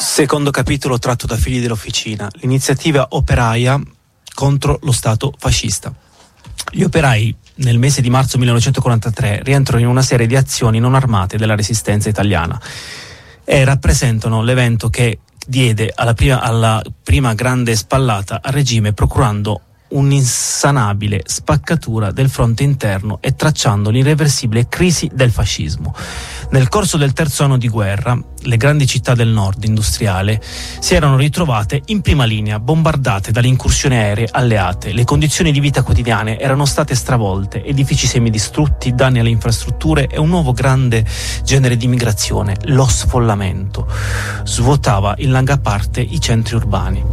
Secondo capitolo tratto da Figli dell'Officina, l'iniziativa operaia contro lo Stato fascista. Gli operai nel mese di marzo 1943 rientrano in una serie di azioni non armate della resistenza italiana e rappresentano l'evento che diede alla prima grande spallata al regime, procurando un'insanabile spaccatura del fronte interno e tracciando l'irreversibile crisi del fascismo. Nel corso del terzo anno di guerra, le grandi città del nord industriale si erano ritrovate in prima linea, bombardate dalle incursioni aeree alleate. Le condizioni di vita quotidiane erano state stravolte, edifici semidistrutti, danni alle infrastrutture e un nuovo grande genere di migrazione, lo sfollamento, svuotava in larga parte i centri urbani.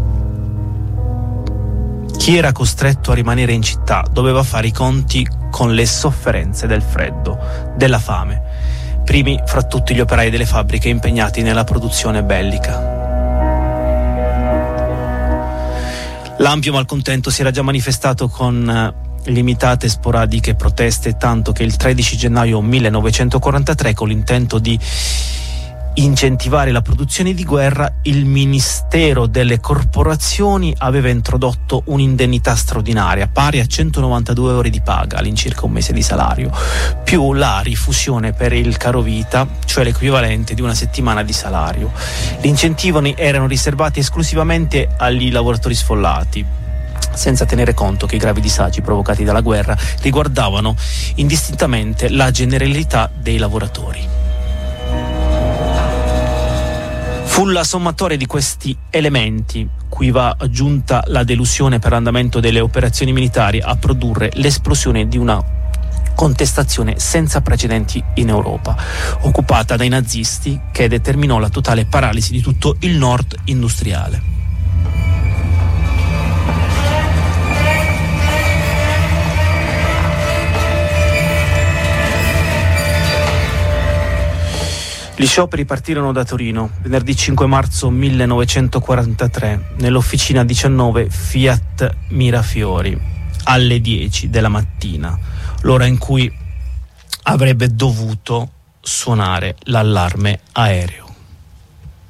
Chi era costretto a rimanere in città doveva fare i conti con le sofferenze del freddo, della fame, primi fra tutti gli operai delle fabbriche impegnati nella produzione bellica. L'ampio malcontento si era già manifestato con limitate e sporadiche proteste, tanto che il 13 gennaio 1943, con l'intento di incentivare la produzione di guerra, il Ministero delle Corporazioni aveva introdotto un'indennità straordinaria pari a 192 ore di paga, all'incirca un mese di salario, più la rifusione per il carovita, cioè l'equivalente di una settimana di salario. Gli incentivi erano riservati esclusivamente agli lavoratori sfollati, senza tenere conto che i gravi disagi provocati dalla guerra riguardavano indistintamente la generalità dei lavoratori. Fu la sommatoria di questi elementi, cui va aggiunta la delusione per l'andamento delle operazioni militari, a produrre l'esplosione di una contestazione senza precedenti in Europa, occupata dai nazisti, che determinò la totale paralisi di tutto il nord industriale. Gli scioperi partirono da Torino venerdì 5 marzo 1943 nell'officina 19 Fiat Mirafiori alle 10 della mattina, l'ora in cui avrebbe dovuto suonare l'allarme aereo.